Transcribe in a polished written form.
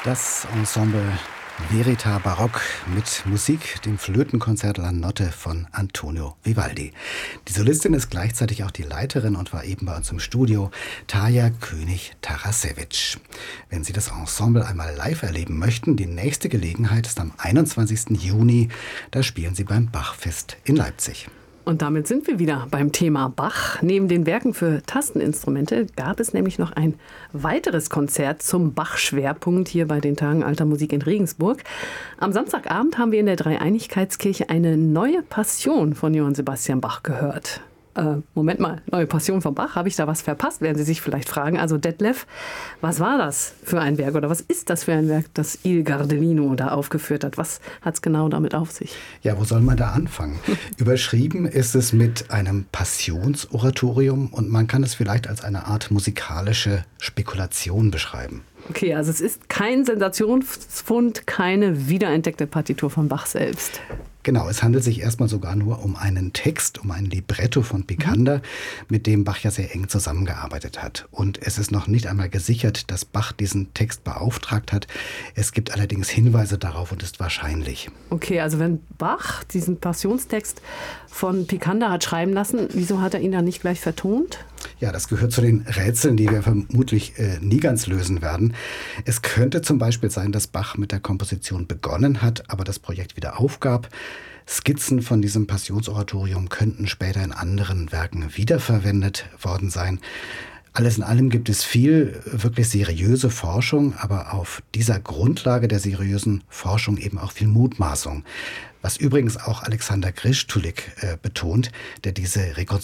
Das Ensemble Verita Barock mit Musik, dem Flötenkonzert La Notte von Antonio Vivaldi. Die Solistin ist gleichzeitig auch die Leiterin und war eben bei uns im Studio, Tarja König-Tarasewicz. Wenn Sie das Ensemble einmal live erleben möchten, die nächste Gelegenheit ist am 21. Juni. Da spielen Sie beim Bachfest in Leipzig. Und damit sind wir wieder beim Thema Bach. Neben den Werken für Tasteninstrumente gab es nämlich noch ein weiteres Konzert zum Bach-Schwerpunkt hier bei den Tagen Alter Musik in Regensburg. Am Samstagabend haben wir in der Dreieinigkeitskirche eine neue Passion von Johann Sebastian Bach gehört. Moment mal, neue Passion von Bach, habe ich da was verpasst, werden Sie sich vielleicht fragen. Also Detlef, was war das für ein Werk oder was ist das für ein Werk, das Il Gardelino da aufgeführt hat? Was hat es genau damit auf sich? Ja, wo soll man da anfangen? Überschrieben ist es mit einem Passionsoratorium und man kann es vielleicht als eine Art musikalische Spekulation beschreiben. Okay, also es ist kein Sensationsfund, keine wiederentdeckte Partitur von Bach selbst. Genau, es handelt sich erstmal sogar nur um einen Text, um ein Libretto von Picander, mit dem Bach ja sehr eng zusammengearbeitet hat. Und es ist noch nicht einmal gesichert, dass Bach diesen Text beauftragt hat. Es gibt allerdings Hinweise darauf und ist wahrscheinlich. Okay, also wenn Bach diesen Passionstext von Picander hat schreiben lassen, wieso hat er ihn dann nicht gleich vertont? Ja, das gehört zu den Rätseln, die wir vermutlich nie ganz lösen werden. Es könnte zum Beispiel sein, dass Bach mit der Komposition begonnen hat, aber das Projekt wieder aufgab. Skizzen von diesem Passionsoratorium könnten später in anderen Werken wiederverwendet worden sein. Alles in allem gibt es viel wirklich seriöse Forschung, aber auf dieser Grundlage der seriösen Forschung eben auch viel Mutmaßung. Was übrigens auch Alexander Grischtulik betont, der diese